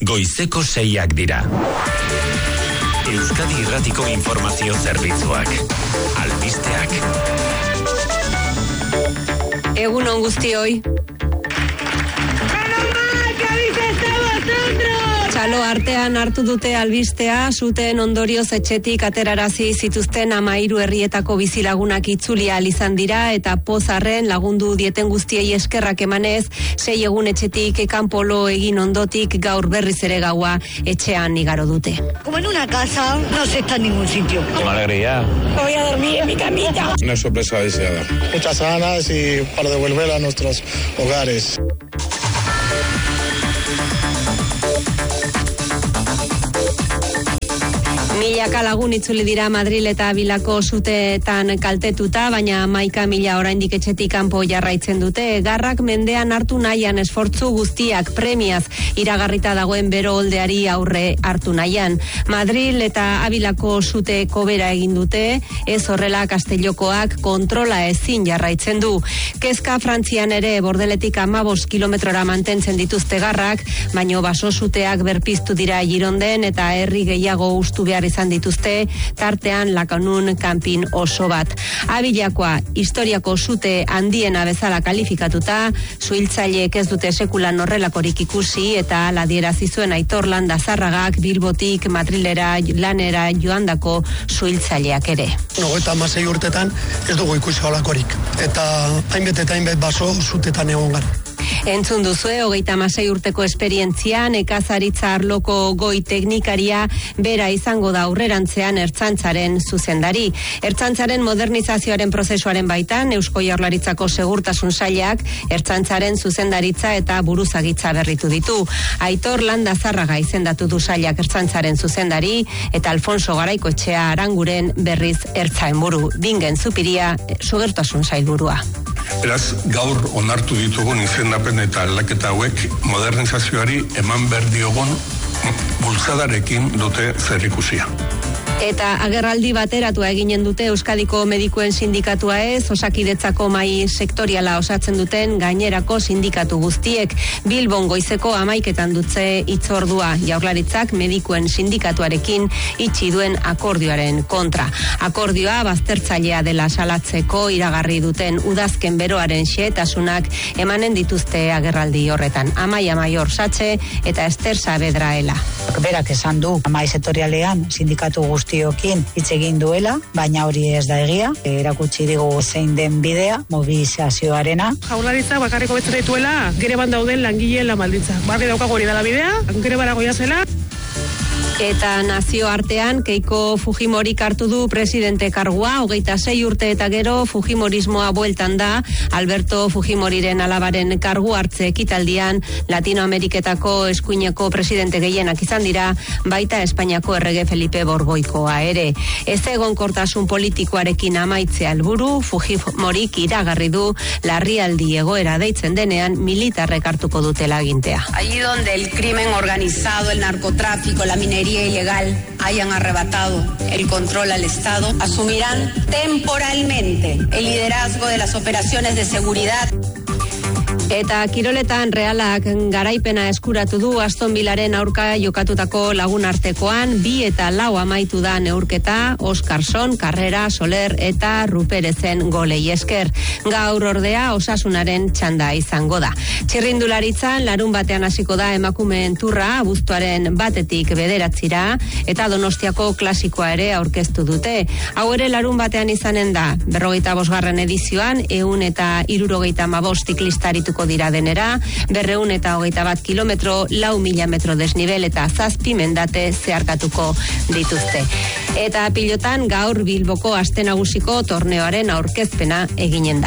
goizeko 6 dira. Euskadi Irratiko informazio zerbitzuak. Albisteak. Egun on guztioi. Txalo artean hartu dute albistea, zuten ondorioz etxetik aterarazi zituzten 13 herrietako bizilagunak itzulia izan dira eta pozarren lagundu dieten guztiei eskerrak emanez, 6 egun etxetik kanpolo egin ondotik gaur berriz ere gaua etxean igaro dute. Como en una casa, no se está en ningún sitio. Qué alegría. Voy a dormir en mi camita. Una sorpresa deseada. Muchas ganas y para devolver a nuestros hogares. Milaka lagun itzuli dira Madril eta Abilako suteetan kaltetuta, baina 11.000 oraindik etxetik kanpo jarraitzen dute. Garrak mendean hartu nahian esfortzu guztiak premiaz iragarrita dagoen bero oldeari aurre hartu nahian. Madril eta Abilako sute kobera egin dute, ez horrela Castellokoak kontrola ezin jarraitzen du. Kezka Frantzian ere Bordeletik 15 kilometrora mantentzen dituzte garrak, baino baso suteak berpiztu dira Gironden eta herri gehiago ustu behar izan dituzte, tartean Lakanun kanpin oso bat. Abilakoa historiako sute handiena bezala kalifikatuta, suhiltzaileek ez dute sekulan horrelakorik ikusi eta adierazi zuen Aitor Landazarragak Bilbotik Madrilera lanera joandako suhiltzaileak ere. 56 urtetan ez dugu ikusi holakorik eta hainbet baso sutetan egon gara. Entzun duzue, 36 urteko esperientzia, nekazaritza arloko goi teknikaria bera izango da aurrerantzean Ertzaintzaren zuzendari. Ertzaintzaren modernizazioaren prozesuaren baitan, Eusko Jaurlaritzako segurtasun sailak Ertzaintzaren zuzendaritza eta buruzagitza berritu ditu. Aitor Landazarraga izendatu du sailak Ertzaintzaren zuzendari eta Alfonso Garaikoetxea Aranguren berriz ertzainburu. Bingen Zupiria, segurtasun sailburua. Beraz, gaur onartu ditugun izendapen eta aldaketa hauek modernizazioari eman behar diogun bultzadarekin dute zerikusia. Eta agerraldi bateratua eginen dute Euskadiko medikuen sindikatua ez, Osakidetzako mahai sektoriala osatzen duten gainerako sindikatu guztiek. Bilbon goizeko 11 dutze hitzordua, Jaurlaritzak medikuen sindikatuarekin itxi duen akordioaren kontra. Akordioa baztertzailea dela salatzeko iragarri duten udazken beroaren xehetasunak emanen dituzte agerraldi horretan. Amaia Maior Satxe eta Ester Saavedraela. Berak esan du mahai sektorialean sindikatu guztiokin hitz egin duela, baina hori ez da egia. Erakutsi digu zein den bidea, mobilizazioarena. Jaurlaritza bakarriko betzen dituela, greban dauden langileen lan baldintza. Barri daukago hori dela bidea, grebara goiazela. Eta nazioartean Keiko Fujimorik hartu du presidente kargua, 26 urte eta gero Fujimorismoa bueltan da. Alberto Fujimoriren alabaren kargu hartze ekitaldian Latinoameriketako eskuineko presidente gehienak izan dira, baita Espainiako errege Felipe Borboikoa ere. Ez egonkortasun politikoarekin amaitzea helburu, Fujimorik iragarri du larrialdi egoera deitzen denean militarrek hartuko dutela agintea. Allí donde el crimen organizado, el narcotráfico, la minería ilegal hayan arrebatado el control al Estado, asumirán temporalmente el liderazgo de las operaciones de seguridad. Eta kiroletan Realak garaipena eskuratu du Aston Villaren aurka jokatutako lagun artekoan, 2 eta 4 amaitu da neurketa, Oskarson, Carrera, Soler eta Ruperezen golei esker. Gaur ordea Osasunaren txanda izango da. Txirrindularitzan larun batean hasiko da emakumeen turra, abuztuaren 1 bederatzira, eta Donostiako klasikoa ere aurkeztu dute. Hau ere larun batean izanen da, 45. edizioan, 175 ziklista arituko dira denera, 221 kilometro, 4.000 metro desnivel eta 7 mendate zeharkatuko dituzte. Eta pilotan gaur Bilboko aste nagusiko torneoaren aurkezpena eginen da.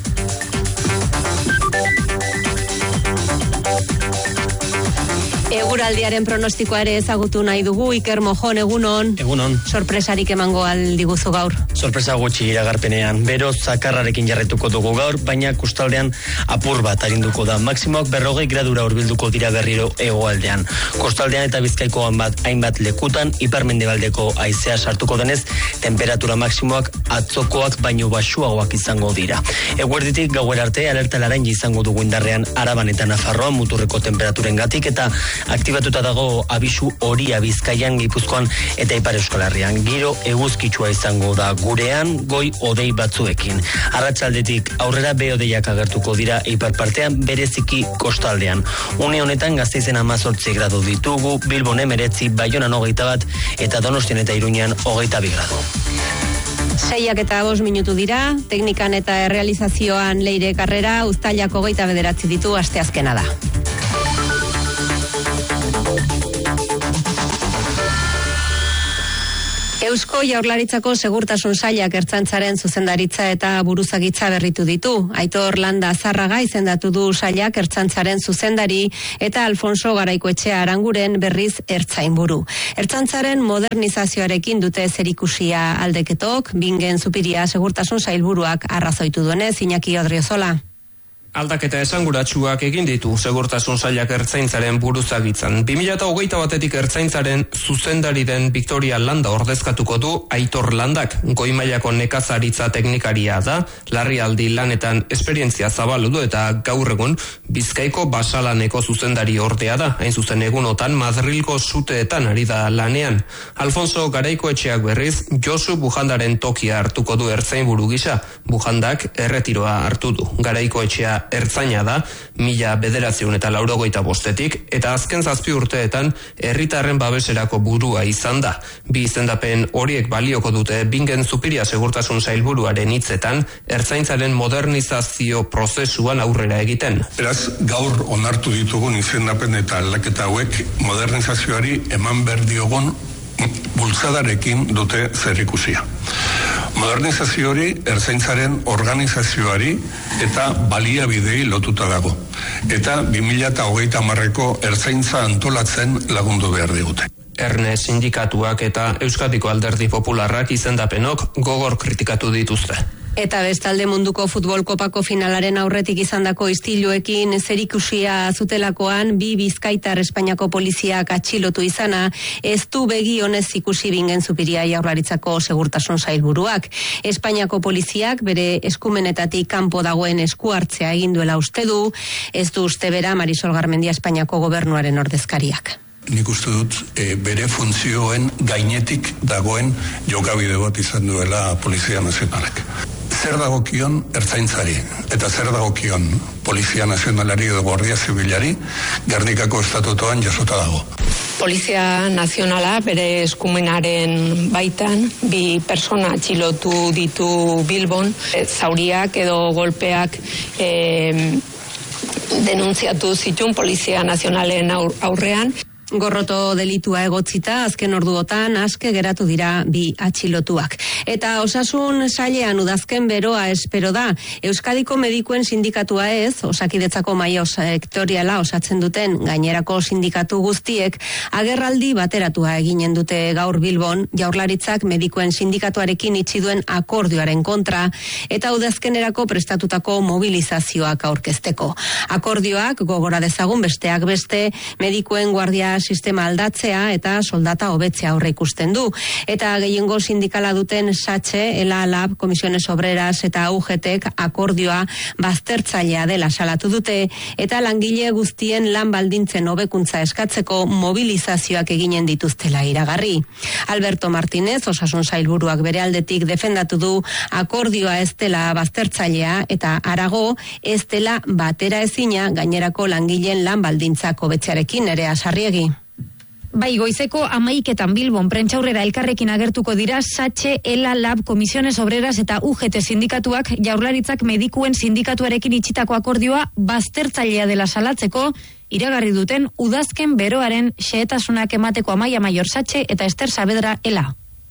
Eguraldiaren pronostikoa ere ezagutu nahi dugu. Iker Mojon, egunon. Egunon. Sorpresarik emango aldiguzu gaur. Sorpresa gutxi iragarpenean, bero zakarrarekin jarretuko dugu gaur, baina kostaldean apur bat arinduko da. Maximoak 40 gradura hurbilduko dira berriro hegoaldean. Kostaldean eta Bizkaiko hainbat lekutan, ipar-mendebaldeko haizea sartuko denez, temperatura maximoak atzokoak baino baxuagoak izango dira. Eguerditik gauer arte alerta laranja izango dugu indarrean Araban eta Nafarroan muturreko temperaturengatik eta aktibatuta dago abisu horia Bizkaian, Gipuzkoan eta Ipar Euskal Herrian. Giro eguzkitsua izango da gurean goi odei batzuekin. Arratsaldetik aurrera behodeiak agertuko dira ipar partean bereziki kostaldean. Une honetan Gasteizen 18 gradu ditugu, Bilbon 19, Baionan 21 eta Donostian eta Iruñan 22 gradu. 6:05 dira, teknikan eta errealizazioan Leire Karrera, uztailak 29 ditu, asteazkena da. Eusko Jaurlaritzako Segurtasun Sailak Ertzaintzaren zuzendaritza eta buruzagitza berritu ditu. Aitor Landa Zarraga izendatu du sailak Ertzaintzaren zuzendari eta Alfonso Garaikoetxea Aranguren berriz ertzainburu. Ertzaintzaren modernizazioarekin dute zerikusia aldeketok, Bingen Zupiria Segurtasun Sailburuak arrazoitu duenez, Iñaki Odriozola. Aldaketa esanguratsuak egin ditu Segurtasun Sailak Ertzaintzaren buruzagitzan. 2021 Ertzaintzaren zuzendari den Victoria Landa ordezkatuko du Aitor Landak. Goi mailako nekazaritza teknikaria da, larrialdi lanetan esperientzia zabalu du eta gaur egun Bizkaiko basalaneko zuzendari ordea da. Hain zuzen egunotan Madrilgo suteetan ari da lanean. Alfonso Garaikoetxeak berriz Josu Bujandaren tokia hartuko du ertzainburu gisa. Bujandak erretiroa hartu du. Garaikoetxea ertzaina da, 1985 eta azken 7 urteetan herritarren babeserako burua izan da. Bi izendapen horiek balioko dute Bingen Zupiria Segurtasun Sailburuaren hitzetan ertzaintzaren modernizazio prozesuan aurrera egiten. Beraz, gaur onartu ditugun izendapen eta aldaketa hauek modernizazioari eman behar diogun bultzadarekin dute zerikusia. Modernizazio hori ertzaintzaren organizazioari eta baliabidei lotuta dago. Eta 2030ko ertzaintza antolatzen lagundu behar digute. Erne sindikatuak eta Euskadiko Alderdi Popularrak izendapenok gogor kritikatu dituzte. Eta bestalde munduko futbol kopako finalaren aurretik izandako istiluekin zerikusia zutelakoan bi Bizkaitar Espainiako poliziak atxilotu izana ez du begi honez ikusi Bingen Zupiria Jaurlaritzako Segurtasun Sailburuak. Espainiako poliziak bere eskumenetatik kanpo dagoen esku hartzea egin duela uste du, ez du uste bera Marisol Garmendia Espainiako gobernuaren ordezkariak. Nik uste dut bere funtzioen gainetik dagoen jokabide bat izan duela Polizia Nazionalak. Zer dagokion ertzaintzari eta zer dagokion Polizia Nazionalari edo Guardia Zibilari Gernikako estatutoan jasota dago. Polizia Nazionala bere eskumenaren baitan bi persona atxilotu ditu Bilbon, zauriak edo golpeak denuntziatu zituen Polizia Nazionalen aurrean. Gorroto delitua egotzita, azken orduotan aske geratu dira bi atxilotuak. Eta osasun sailean udazken beroa espero da. Euskadiko medikuen sindikatua ez, Osakidetzako mahaia sektoriala osatzen duten gainerako sindikatu guztiek, agerraldi bateratua eginen dute gaur Bilbon, Jaurlaritzak medikuen sindikatuarekin itxi duen akordioaren kontra, eta udazkenerako prestatutako mobilizazioak aurkezteko. Akordioak gogora dezagun besteak beste, medikuen guardia sistema aldatzea eta soldata hobetzea aurre ikusten du. Eta gehiengo sindikala duten Satxe, Ela Lab, Comisiones Obreras eta UGTek akordioa baztertzailea dela salatu dute eta langile guztien lan baldintzen hobekuntza eskatzeko mobilizazioak eginen dituztela iragarri. Alberto Martínez, Osasun Sailburuak bere aldetik defendatu du akordioa ez dela baztertzailea eta harago ez dela batera ezina gainerako langileen lan baldintzak hobetzearekin ere Sarriegi. Bai, goizeko 11etan Bilbon prentsaurrera elkarrekin agertuko dira Satxe, Ela Lab, Comisiones Obreras eta UGT sindikatuak Jaurlaritzak medikuen sindikatuarekin itxitako akordioa baztertzailea dela salatzeko, iragarri duten udazken beroaren xehetasunak emateko Amaia Maior Satxe eta Ester Saavedra Ela.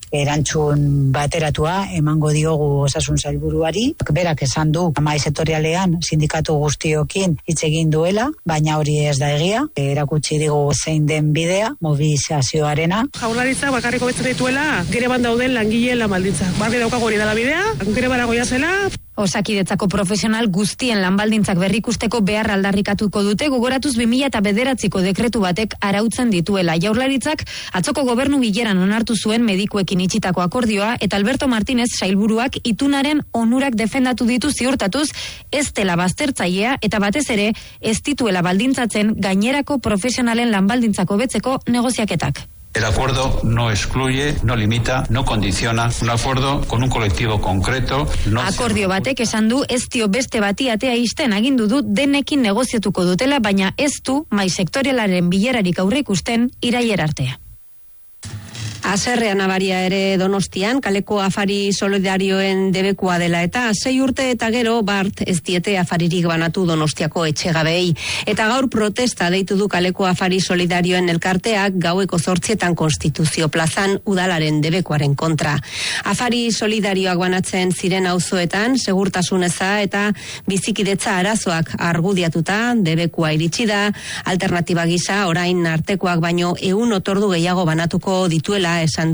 erantzun bateratua emango diogu osasun sailburuari. Berak esan du mahai sektorialean sindikatu guztiokin hitz egin duela, baina hori ez da egia. Erakutsi digu zein den bidea, mobilizazioarena. Jaurlaritza bakarriko betzen dituela greban dauden langileen lan baldintzak. Barri daukago hori dela bidea, grebara goiazela. Osakidetzako profesional guztien lanbaldintzak berrikusteko behar aldarrikatuko dute, gogoratuz 2009ko dekretu batek arautzen dituela. Jaurlaritzak atzoko gobernu bileran onartu zuen medikuekin itxitako akordioa, eta Alberto Martínez sailburuak itunaren onurak defendatu ditu ziurtatuz, ez dela baztertzailea eta batez ere ez dituela baldintzatzen gainerako profesionalen lanbaldintzako betzeko negoziaketak. El acuerdo no excluye, no limita, no condiciona. Un acuerdo con un colectivo concreto. Akordio batek esan du ez dio beste bati atea ixten, agindu du denekin negoziatuko dutela, baina ez du mahai sektorialaren bilerarik aurreikusten irailer artea. Haserrea nabaria ere Donostian, kaleko afari solidarioen debekua dela eta 6 urte eta gero bart ez diete afaririk banatu Donostiako etxegabei. Eta gaur protesta deitu du kaleko afari solidarioen elkarteak gaueko 8 Konstituzio plazan udalaren debekuaren kontra. Afari solidarioak banatzen ziren auzoetan segurtasun eza eta bizikidetza arazoak argudiatuta debekua iritsi da, alternatiba gisa orain artekoak baino 100 otordu gehiago banatuko dituela esan